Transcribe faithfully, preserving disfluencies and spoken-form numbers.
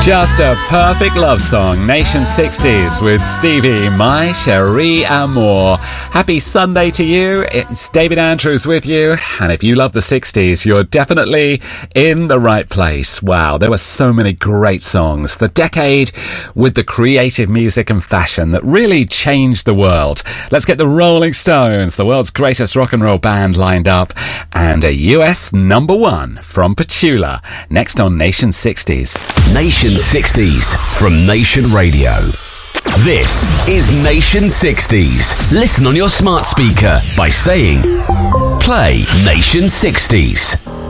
Just a perfect love song, Nation sixties with Stevie, My Cherie Amour. Happy Sunday to you. It's David Andrews with you. And if you love the sixties, you're definitely in the right place. Wow, there were so many great songs. The decade with the creative music and fashion that really changed the world. Let's get the Rolling Stones, the world's greatest rock and roll band, lined up. And a U S number one from Petula. Next on Nation sixties. Nation sixties from Nation Radio. This is Nation sixties. Listen on your smart speaker by saying, play Nation sixties.